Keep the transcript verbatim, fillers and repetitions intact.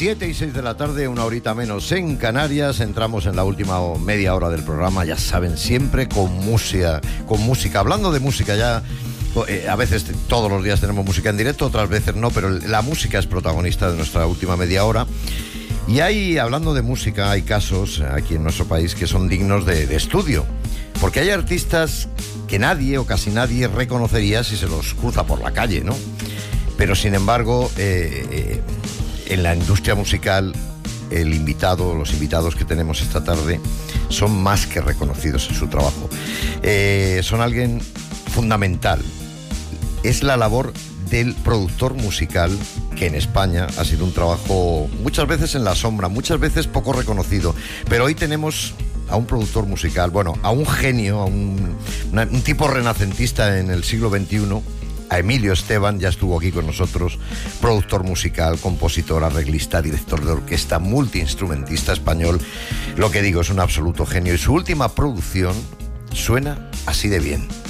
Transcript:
Siete y seis de la tarde, una horita menos en Canarias. Entramos en la última media hora del programa, ya saben, siempre con música, con música. Hablando de música, ya eh, a veces todos los días tenemos música en directo, otras veces no, pero la música es protagonista de nuestra última media hora. Y hay, hablando de música, hay casos aquí en nuestro país que son dignos de, de estudio, porque hay artistas que nadie o casi nadie reconocería si se los cruza por la calle, ¿no? Pero sin embargo, eh, eh, en la industria musical, el invitado, los invitados que tenemos esta tarde son más que reconocidos en su trabajo. Eh, son alguien fundamental. Es la labor del productor musical, que en España ha sido un trabajo muchas veces en la sombra, muchas veces poco reconocido. Pero hoy tenemos a un productor musical, bueno, a un genio, a un, una, un tipo renacentista en el siglo veintiuno, a Emilio Esteban. Ya estuvo aquí con nosotros, productor musical, compositor, arreglista, director de orquesta, multiinstrumentista español. Lo que digo, es un absoluto genio, y su última producción suena así de bien.